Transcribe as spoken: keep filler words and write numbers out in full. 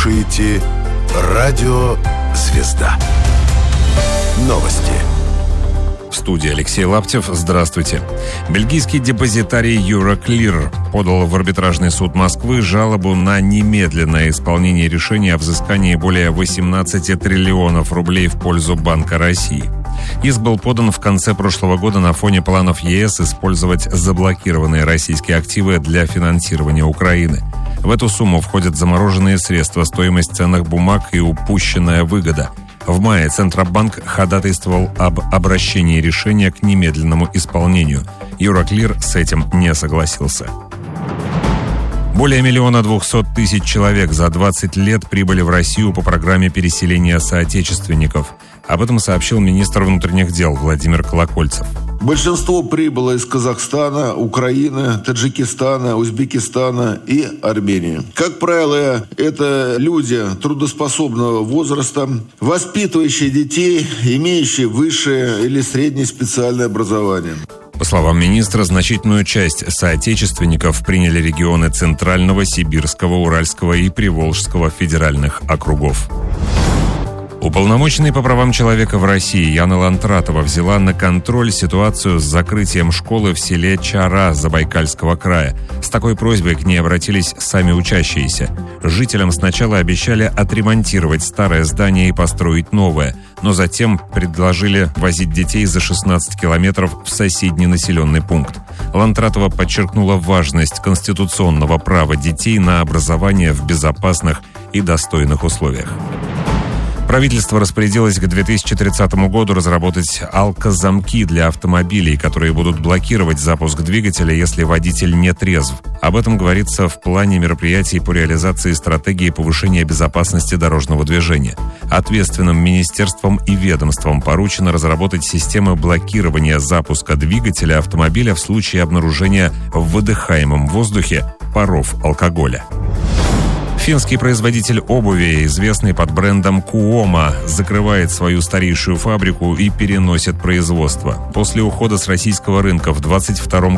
слушаете «Радио Звезда». Новости. В студии Алексей Лаптев. Здравствуйте. Бельгийский депозитарий Euroclear подал в арбитражный суд Москвы жалобу на немедленное исполнение решения о взыскании более восемнадцати триллионов рублей в пользу Банка России. Иск был подан в конце прошлого года на фоне планов ЕС использовать заблокированные российские активы для финансирования Украины. В эту сумму входят замороженные средства, стоимость ценных бумаг и упущенная выгода. В мае Центробанк ходатайствовал об обращении решения к немедленному исполнению. Euroclear с этим не согласился. Более миллиона двухсот тысяч человек за двадцать лет прибыли в Россию по программе переселения соотечественников. Об этом сообщил министр внутренних дел Владимир Колокольцев. Большинство прибыло из Казахстана, Украины, Таджикистана, Узбекистана и Армении. Как правило, это люди трудоспособного возраста, воспитывающие детей, имеющие высшее или среднее специальное образование. По словам министра, значительную часть соотечественников приняли регионы Центрального, Сибирского, Уральского и Приволжского федеральных округов. Уполномоченный по правам человека в России Яна Лантратова взяла на контроль ситуацию с закрытием школы в селе Чара Забайкальского края. С такой просьбой к ней обратились сами учащиеся. Жителям сначала обещали отремонтировать старое здание и построить новое, но затем предложили возить детей за шестнадцать километров в соседний населенный пункт. Лантратова подчеркнула важность конституционного права детей на образование в безопасных и достойных условиях. Правительство распорядилось к две тысячи тридцатому году разработать алкозамки для автомобилей, которые будут блокировать запуск двигателя, если водитель не трезв. Об этом говорится в плане мероприятий по реализации стратегии повышения безопасности дорожного движения. Ответственным министерствам и ведомствам поручено разработать системы блокирования запуска двигателя автомобиля в случае обнаружения в выдыхаемом воздухе паров алкоголя. Финский производитель обуви, известный под брендом Куома, закрывает свою старейшую фабрику и переносит производство. После ухода с российского рынка в двадцать втором